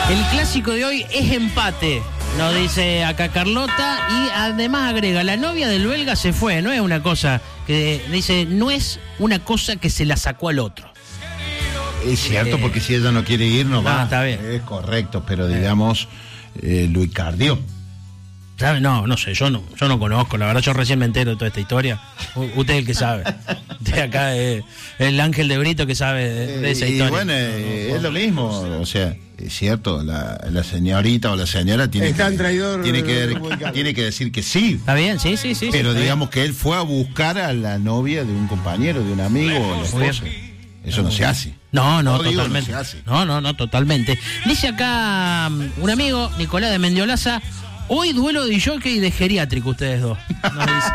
El clásico de hoy es empate, nos dice acá Carlota, y además agrega, la novia del belga se fue, no es una cosa que dice, no es una cosa que se la sacó al otro. Es cierto, porque si ella no quiere ir, no va. Está bien. Es correcto, pero digamos, lo icardió. ¿Sabe? No sé, yo no conozco, la verdad, yo recién me entero de toda esta historia. Usted es el que sabe. Usted acá es el ángel de Brito que sabe de esa historia. Y bueno, es lo mismo, o sea, es cierto, la señorita o la señora tiene que decir que sí. Está bien, sí. Pero digamos que él fue a buscar a la novia de un compañero, de un amigo o la esposa. Eso no se hace. No, totalmente. No, totalmente. Dice acá un amigo, Nicolás de Mendiolaza, hoy duelo de jockey y de geriátrico ustedes dos. Nos dice.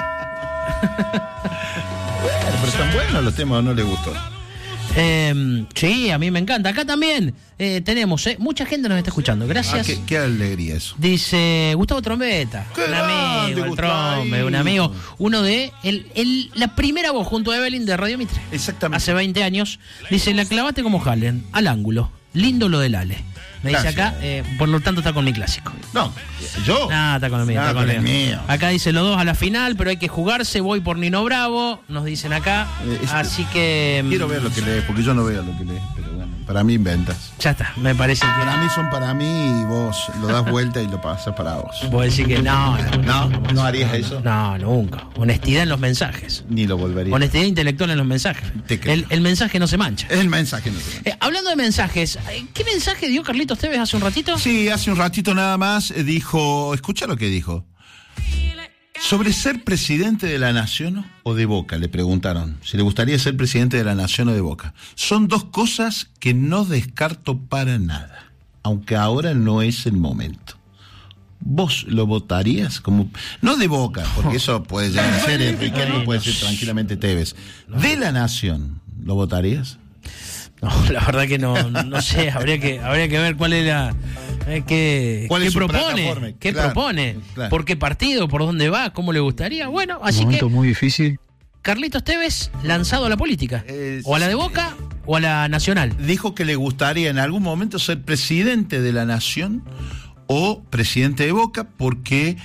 Pero están buenos los temas, ¿no les gustó? Sí, a mí me encanta. Acá también tenemos, mucha gente nos está escuchando. Gracias. Qué alegría eso. Dice Gustavo Trombeta, un amigo, el Trombe, un amigo, uno de la primera voz junto a Evelyn de Radio Mitre. Exactamente. Hace 20 años. Dice, la clavaste como Hallen, al ángulo. Lindo lo del Ale. Me dice acá, por lo tanto está con mi clásico. No, ¿yo? No, está con el mío. No, está con el mío. Acá dice los dos a la final, pero hay que jugarse, voy por Nino Bravo, nos dicen acá. Así que... Quiero ver lo que lees, porque yo no veo lo que lees, pero bueno, para mí inventas. Ya está, me parece que... Para mí son para mí y vos lo das vuelta y lo pasas para vos. Vos decís que no harías eso. No, nunca. Honestidad en los mensajes. Ni lo volvería. Honestidad intelectual en los mensajes. El mensaje no se mancha. El mensaje no se mancha. Hablando de mensajes, ¿qué mensaje dio Carlitos Tevez hace un ratito? Sí, hace un ratito nada más dijo, escucha lo que dijo. Sobre ser presidente de la Nación o de Boca, le preguntaron si le gustaría ser presidente de la Nación o de Boca. Son dos cosas que no descarto para nada, aunque ahora no es el momento. ¿Vos lo votarías? Como no de Boca, porque eso puede llegar a ser Riquelme, puede ser tranquilamente Tevez. ¿De la Nación lo votarías? No, la verdad que no sé, habría que ver cuál es la... ¿Qué propone? ¿Qué propone? Claro. ¿Por qué partido? ¿Por dónde va? ¿Cómo le gustaría? Bueno, así un momento que... muy difícil. Carlitos Tevez lanzado a la política. O a la de Boca o a la Nacional. Dijo que le gustaría en algún momento ser presidente de la Nación o presidente de Boca, porque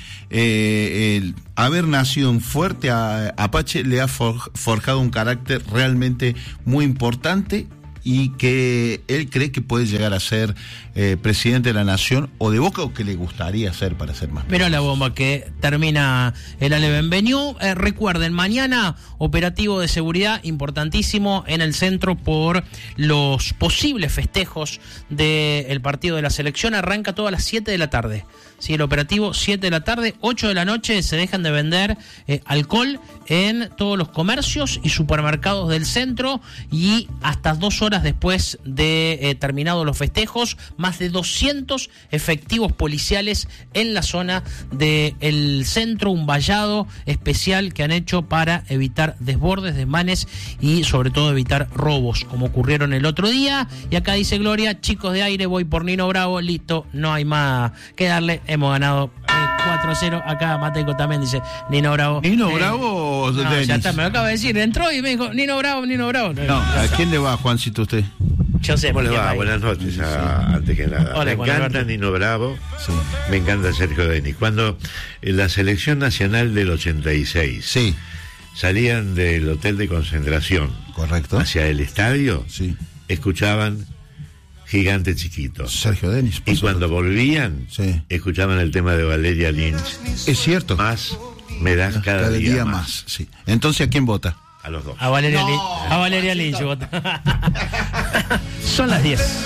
el haber nacido en Fuerte Apache le ha forjado un carácter realmente muy importante, y que él cree que puede llegar a ser presidente de la Nación o de Boca, o que le gustaría ser, para ser más. Mira la bomba que termina el Ale Benveniu. Recuerden, mañana operativo de seguridad importantísimo en el centro por los posibles festejos del partido de la selección. Arranca todo a las 7 de la tarde. Sí, el operativo 7 de la tarde, 8 de la noche se dejan de vender alcohol en todos los comercios y supermercados del centro, y hasta 2 horas después de terminados los festejos, más de 200 efectivos policiales en la zona del centro, un vallado especial que han hecho para evitar desbordes, desmanes y sobre todo evitar robos como ocurrieron el otro día. Y acá dice Gloria, chicos de aire, voy por Nino Bravo, listo, no hay más que darle. Hemos ganado 4-0. Acá Mateco también dice Nino Bravo. ¿Nino Bravo o no, ya está, me lo acaba de decir. Entró y me dijo Nino Bravo. No, ¿a quién le va, Juancito, usted? Yo sé. ¿Cómo le va? Buenas noches, antes que nada. Hola, me encanta Nino Bravo, sí. Me encanta Sergio Denis. Cuando en la selección nacional del 86 sí. salían del hotel de concentración, correcto, hacia el estadio, sí, escuchaban Gigante Chiquito. Sergio Denis. Y cuando volvían, sí, escuchaban el tema de Valeria Lynch. Es cierto. Más me das cada día más. Sí. Entonces, ¿a quién vota? A los dos. A Valeria Lynch vota. Son las 10.